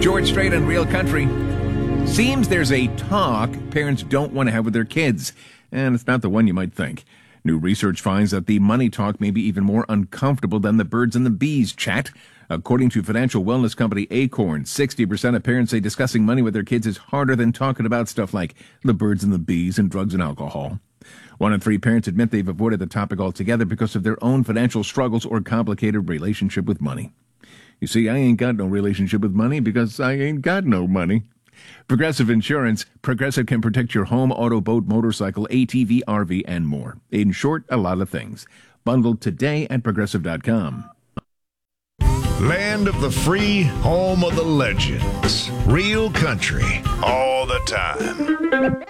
George Strait and Real Country. Seems there's a talk parents don't want to have with their kids, and it's not the one you might think. New research finds that the money talk may be even more uncomfortable than the birds and the bees chat. According to financial wellness company Acorn, 60% of parents say discussing money with their kids is harder than talking about stuff like the birds and the bees and drugs and alcohol. 1 in 3 parents admit they've avoided the topic altogether because of their own financial struggles or complicated relationship with money. You see, I ain't got no relationship with money because I ain't got no money. Progressive Insurance. Progressive can protect your home, auto, boat, motorcycle, ATV, RV, and more. In short, a lot of things. Bundled today at Progressive.com. Land of the free, home of the legends. Real country, all the time.